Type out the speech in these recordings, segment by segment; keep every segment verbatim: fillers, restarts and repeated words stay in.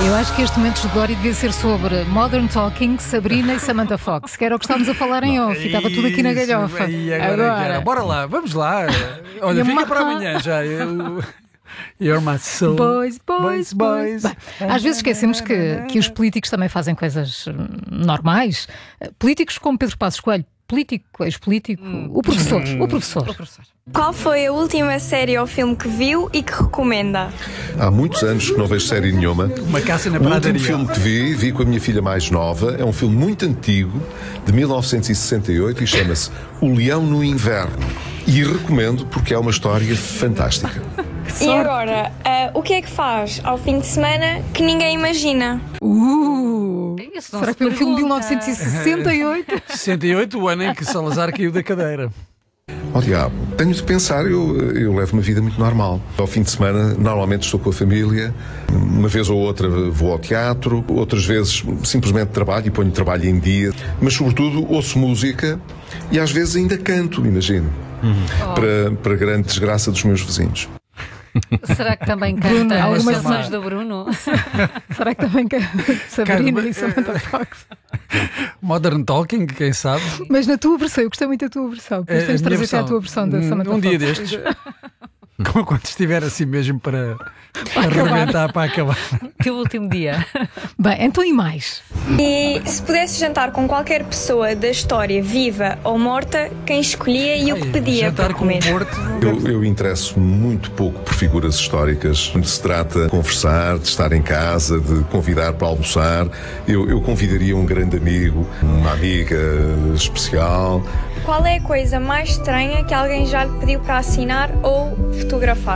Eu acho que este momento de glória devia ser sobre Modern Talking, Sabrina e Samantha Fox, que era o que estávamos a falar em off, e estava tudo aqui na galhofa. E agora, agora. Bora lá, vamos lá. Olha, E fica uma- para amanhã já. Eu... You're my soul. Boys, boys, boys. Bem, às vezes esquecemos que, que os políticos também fazem coisas hum, normais. Políticos como Pedro Passos Coelho, político, ex-político, o professor, o professor. O professor. Qual foi a última série ou filme que viu e que recomenda? Há muitos anos que não vejo série nenhuma. Uma caça na O último pradaria. filme que vi, vi com a minha filha mais nova. É um filme muito antigo, de mil novecentos e sessenta e oito, e chama-se O Leão no Inverno. E recomendo porque é uma história fantástica. E agora, ah, o que é que faz ao fim de semana que ninguém imagina? Uh, Isso não será se que foi um filme de mil pergunta. novecentos e sessenta e oito? sessenta e oito, o ano em que Salazar caiu da cadeira. Ó diabo, tenho de pensar, eu, eu levo uma vida muito normal. Ao fim de semana, normalmente estou com a família. Uma vez ou outra vou ao teatro. Outras vezes simplesmente trabalho e ponho o trabalho em dia. Mas sobretudo ouço música e às vezes ainda canto, imagino. Oh. Para, para grande desgraça dos meus vizinhos. Será que também Bruno, canta as alguma canções semana. do Bruno? Será que também que Sabrina Cara, e Samantha Fox? Modern Talking, quem sabe? Mas na tua versão, eu gostei muito da tua versão. Depois É, tens de a minha trazer cá a versão. tua versão da Um- Samantha um Fox. dia destes. Quando estiver assim mesmo para, para arrebentar, para acabar. Teu último dia. Bem, então e mais? E se pudesse jantar com qualquer pessoa da história, viva ou morta, quem escolhia e o que pedia Jantar para com comer? o morto. Eu, eu interesso muito pouco por figuras históricas. Quando se trata de conversar, de estar em casa, de convidar para almoçar, eu, eu convidaria um grande amigo, uma amiga especial. Qual é a coisa mais estranha que alguém já lhe pediu para assinar ou fotografar?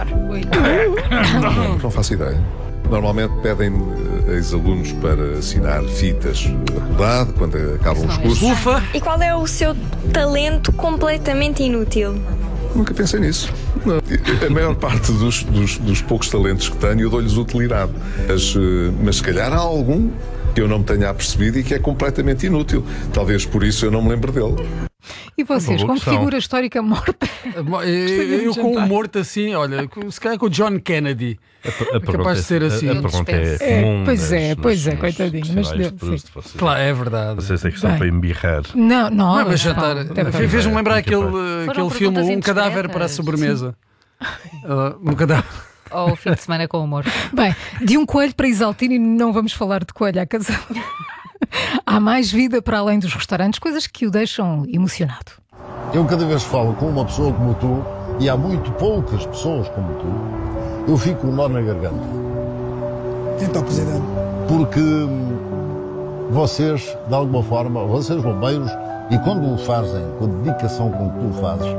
Não, não faço ideia. Normalmente pedem-me eh, ex-alunos para assinar fitas de rodado quando acabam os cursos. Ufa! E qual é o seu talento completamente inútil? Nunca pensei nisso. Não. A maior parte dos, dos, dos poucos talentos que tenho eu dou-lhes utilidade. Mas, eh, mas se calhar há algum que eu não me tenha apercebido e que é completamente inútil. Talvez por isso eu não me lembre dele. E vocês, boa como questão. figura histórica morta? Eu, eu de com o jantar. morto assim, olha, se calhar com o John Kennedy. A, per- a pergunta capaz de ser é, assim. A, a pergunta é É, comum. pois é, nas- pois nas- é, coitadinho, nos mas cenários deu, de Proust, sim. vocês- Claro, é verdade. Vocês têm questão Bem. para embirrar. Não, não. Não, mas jantar. até para- Fez-me lembrar É que aquele, é aquele filme perguntas Um Cadáver indiscretas. para a Sobremesa. Uh, um cadáver. Ou o fim de semana com o humor. Bem, de um coelho para Isaltino, não vamos falar de coelho à casal. Há mais vida para além dos restaurantes, coisas que o deixam emocionado. Eu cada vez que falo com uma pessoa como tu, e há muito poucas pessoas como tu, eu fico com um nó na garganta. Então, Presidente. Porque hum, vocês, de alguma forma, vocês bombeiros, e quando o fazem com a dedicação com que tu fazes,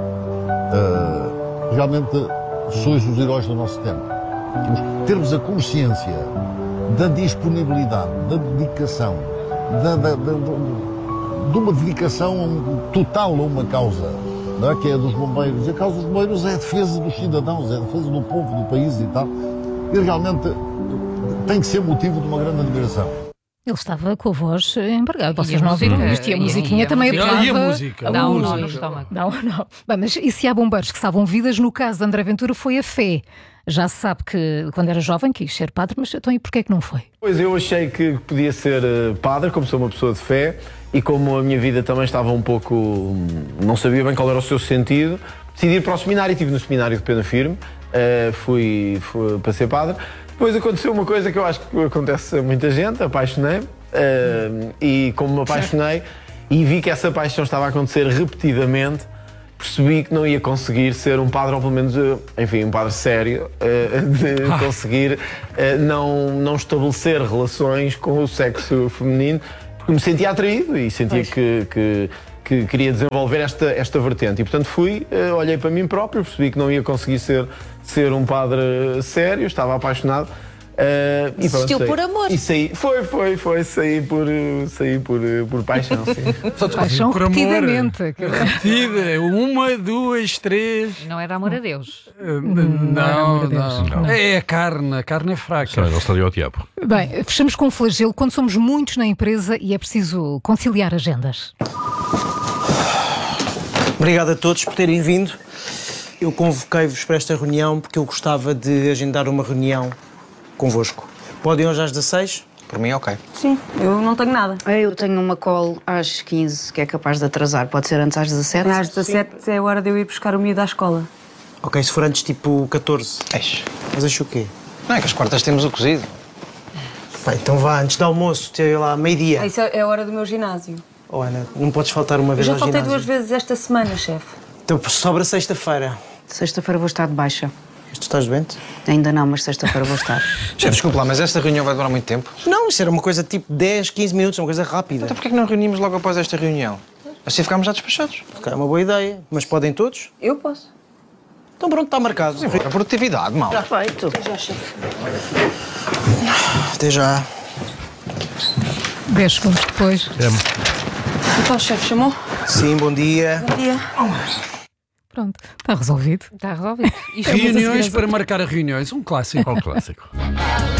ah, realmente sois os heróis do nosso tempo. Temos- Termos a consciência da disponibilidade, da dedicação, da, da, da, de uma dedicação total a uma causa, não é? Que é a dos bombeiros. E a causa dos bombeiros é a defesa dos cidadãos, é a defesa do povo, do país e tal. E realmente tem que ser motivo de uma grande admiração. Ele estava com a voz embargada. E Vocês a não ouviram música? isto? E a E- musiquinha e a também música? apelava. E a música? Dá um A nó no música. estômago. Não, não. Bem, mas e se há bombeiros que salvam vidas? No caso de André Ventura foi a fé. Já se sabe que quando era jovem quis ser padre, mas então e porquê que não foi? Pois eu achei que podia ser eh, padre, como sou uma pessoa de fé, e como a minha vida também estava um pouco. hum, não sabia bem qual era o seu sentido, decidi ir para o seminário. Estive no seminário de Pena Firme, eh, fui, fui para ser padre. Depois aconteceu uma coisa que eu acho que acontece a muita gente, apaixonei-me, eh, e como me apaixonei e vi que essa paixão estava a acontecer repetidamente, percebi que não ia conseguir ser um padre, ou pelo menos, eh, enfim, um padre sério, eh, de conseguir eh, não, não estabelecer relações com o sexo feminino, porque me sentia atraído e sentia que, que, que queria desenvolver esta, esta vertente. E, portanto, fui, eh, olhei para mim próprio, percebi que não ia conseguir ser, ser um padre sério, estava apaixonado. Uh, e pronto, Desistiu saí. por amor. E saí, foi, foi, foi, saí por, uh, saí por, uh, por paixão, sim. Paixão Por amor. repetidamente. Repetida. Uma, duas, três. Não era amor a Deus. Uh, não, Não, não. não. É a carne. A carne é fraca. Só não estaria ao diabo. Bem, fechamos com um flagelo quando somos muitos na empresa e é preciso conciliar agendas. Obrigado a todos por terem vindo. Eu convoquei-vos para esta reunião porque eu gostava de agendar uma reunião convosco. Podem hoje às dezasseis? Por mim, ok. Sim, eu não tenho nada. Eu tenho uma call às quinze que é capaz de atrasar. Pode ser antes às dezassete? Às dezassete é a hora de eu ir buscar o miúdo à escola. Ok, se for antes tipo catorze. Eixe. Mas acho o quê? Não é que às quartas temos o cozido. Pá, então vá, antes do almoço, até lá, meio-dia. Isso é a hora do meu ginásio. Oh, Ana, não podes faltar uma Eu vez já ao faltei ginásio. duas vezes esta semana, chefe. Então sobra sexta-feira. Sexta-feira vou estar de baixa. Mas tu estás doente? Ainda não, mas sexta-feira vou estar. Chefe, desculpe lá, mas esta reunião vai durar muito tempo? Não, isso era uma coisa tipo dez, quinze minutos, uma coisa rápida. Então porquê que não reunimos logo após esta reunião? Assim ficámos já despachados. Ok, é uma boa ideia. Mas podem todos? Eu posso. Então pronto, está marcado. Sim, a produtividade, mal. Já feito. Até já, chefe. Até já. Dez segundos depois. Então o chefe chamou? Sim, bom dia. Bom dia. Pronto, está resolvido. Está resolvido. Reuniões para marcar reuniões, um clássico. Qual clássico?